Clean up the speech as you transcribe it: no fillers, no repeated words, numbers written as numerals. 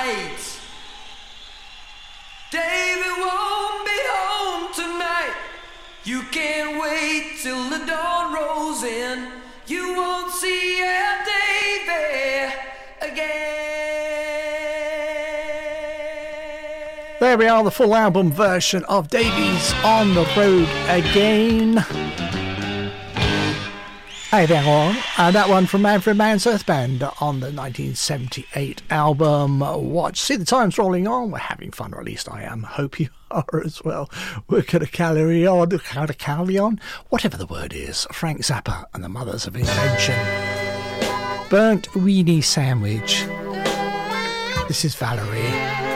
night. David won't be home tonight. You can't wait till the dawn rolls in. You won't see our Davy again. There we are, the full album version of Davy's On the Road Again. Hey there, all. That one from Manfred Mann's Earth Band on the 1978 album Watch. See the time's rolling on. We're having fun, or at least I am. Hope you are as well. We're going to carry on. Whatever the word is. Frank Zappa and the Mothers of Invention. Burnt Weenie Sandwich. This is Valerie.